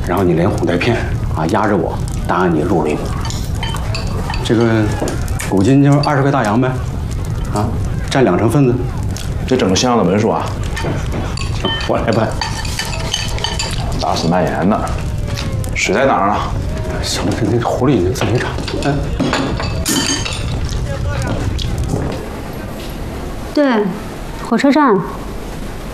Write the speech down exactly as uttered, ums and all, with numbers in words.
然后你连哄带骗啊，压着我答应你入了一股。这个股金就是二十块大洋呗，啊，占两成份子。 这整个像样的文书啊， 行，我来办。 打死卖盐的，水在哪儿呢？ 行了，这那壶里你自己查。嗯。 对，火车站。